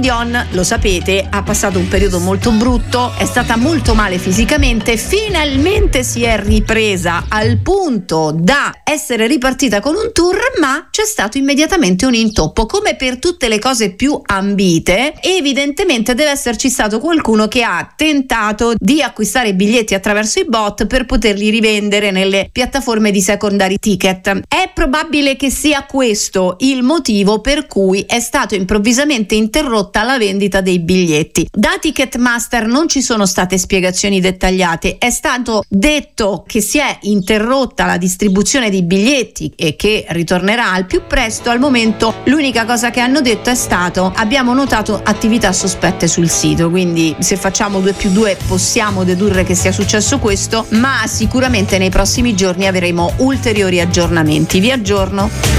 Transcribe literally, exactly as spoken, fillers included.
Dion, lo sapete, ha passato un periodo molto brutto, è stata molto male fisicamente, finalmente si è ripresa al punto da essere ripartita con un tour, ma c'è stato immediatamente un intoppo. Come per tutte le cose più ambite, evidentemente deve esserci stato qualcuno che ha tentato di acquistare i biglietti attraverso i bot per poterli rivendere nelle piattaforme di secondary ticket. È probabile che sia questo il motivo per cui è stato improvvisamente interrotta la vendita dei biglietti. Da Ticketmaster non ci sono state spiegazioni dettagliate, è stato detto che si è interrotta la distribuzione di biglietti e che ritornerà al più presto. Al momento l'unica cosa che hanno detto è stato: abbiamo notato attività sospette sul sito, quindi se facciamo due più due possiamo dedurre che sia successo questo, ma sicuramente nei prossimi giorni avremo ulteriori aggiornamenti. Vi aggiorno.